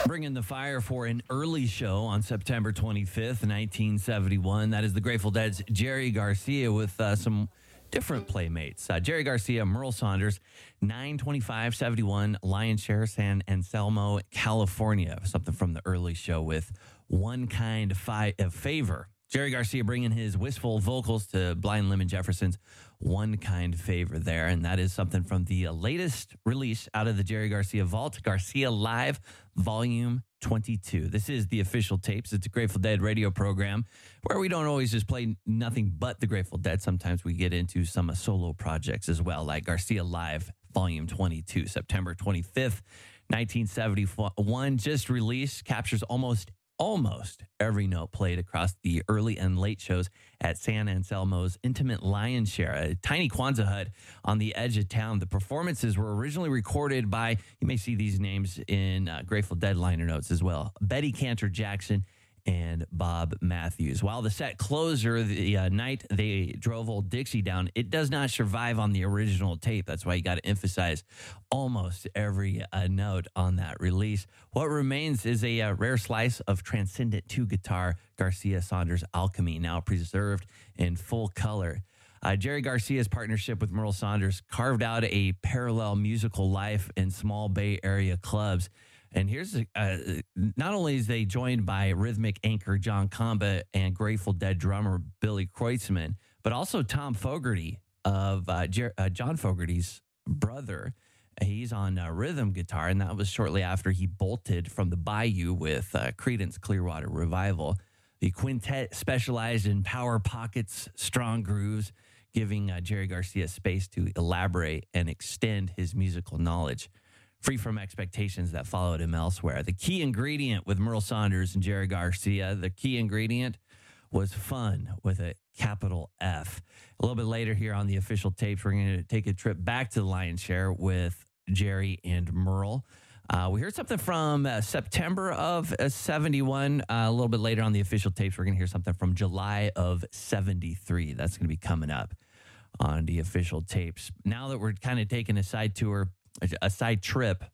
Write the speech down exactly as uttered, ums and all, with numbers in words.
Bringing the fire for an early show on September twenty-fifth, nineteen seventy-one. That is the Grateful Dead's Jerry Garcia with uh, some different playmates. Uh, Jerry Garcia, Merle Saunders, nine twenty-five seventy-one, Lion Share, San Anselmo, California. Something from the early show with One Kind fi- of Favor. Jerry Garcia bringing his wistful vocals to Blind Lemon Jefferson's One Kind Favor there. And that is something from the latest release out of the Jerry Garcia Vault, Garcia Live, Volume twenty-two. This is the Official Tapes. It's a Grateful Dead radio program where we don't always just play nothing but the Grateful Dead. Sometimes we get into some uh, solo projects as well, like Garcia Live, Volume twenty-two, September twenty-fifth, nineteen seventy-one. Just released, captures almost Almost every note played across the early and late shows at San Anselmo's Intimate Lion Share, a tiny Kwanzaa hut on the edge of town. The performances were originally recorded by, you may see these names in uh, Grateful Dead liner notes as well, Betty Cantor Jackson and Bob Matthews. While the set closer, the uh, night they drove Old Dixie down, it does not survive on the original tape. That's why you got to emphasize almost every uh, note on that release. What remains is a uh, rare slice of transcendent two-guitar Garcia Saunders alchemy, now preserved in full color. Uh, Jerry Garcia's partnership with Merle Saunders carved out a parallel musical life in small Bay Area clubs. And here's, uh, not only is they joined by rhythmic anchor John Comba and Grateful Dead drummer Billy Kreutzmann, but also Tom Fogerty of uh, Jer- uh, John Fogerty's brother. He's on uh, rhythm guitar, and that was shortly after he bolted from the Bayou with uh, Creedence Clearwater Revival. The quintet specialized in power pockets, strong grooves, giving uh, Jerry Garcia space to elaborate and extend his musical knowledge, free from expectations that followed him elsewhere. The key ingredient with Merle Saunders and Jerry Garcia, the key ingredient was fun with a capital F. A little bit later here on the Official Tapes, we're going to take a trip back to the Lion's Share with Jerry and Merle. Uh, we heard something from uh, September of uh, seventy-one. Uh, a little bit later on the Official Tapes, we're going to hear something from July of seventy-three. That's going to be coming up on the Official Tapes. Now that we're kind of taking a side tour, a side trip